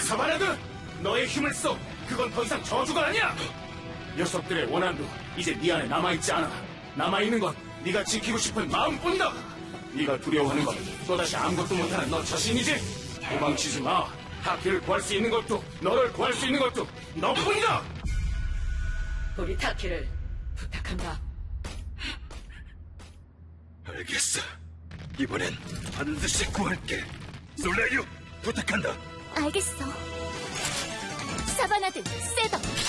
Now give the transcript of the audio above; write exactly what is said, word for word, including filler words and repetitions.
사바나드! 너의 힘을 써! 그건 더 이상 저주가 아니야! 녀석들의 원한도 이제 네 안에 남아있지 않아. 남아있는 건 네가 지키고 싶은 마음뿐이다! 네가 두려워하는 건 또다시 아무것도 못하는 너 자신이지? 도망치지 마! 타키를 구할 수 있는 것도 너를 구할 수 있는 것도 너뿐이다! 우리 타키를 부탁한다. 알겠어. 이번엔 반드시 구할게. 솔레유, 부탁한다. 알겠어. 사바나드, 세더.